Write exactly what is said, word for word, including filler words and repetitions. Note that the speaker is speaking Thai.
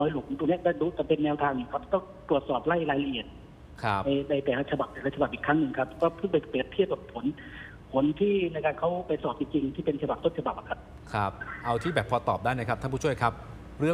น้อยหลวงตัวนี้ได้รู้จะเป็นแนวทางครับต้องตรวจสอบไล่รายละเอียดในในแต่ละฉบับแต่ละฉบับอีกครั้งหนึ่งครับก็เพื่อไปเปรียบเทียบกับผลผลที่ในการเขาไปสอบจริงๆที่เป็นฉบับต้นฉบับครับครับเอาที่แบบพอตอบได้นะครับท่านผู้ช่วยครับ